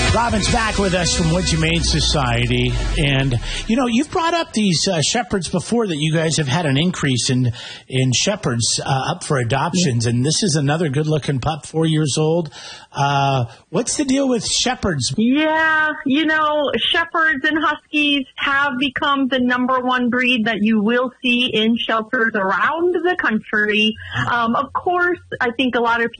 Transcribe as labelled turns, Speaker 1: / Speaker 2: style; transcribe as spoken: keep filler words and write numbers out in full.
Speaker 1: Robin's back with us from Woods Humane Society. And, you know, you've brought up these uh, shepherds before that you guys have had an increase in in shepherds uh, up for adoptions. And this is another good-looking pup, four years old. Uh, what's the deal with shepherds?
Speaker 2: Yeah, you know, shepherds and huskies have become the number one breed that you will see in shelters around the country. Um, of course, I think a lot of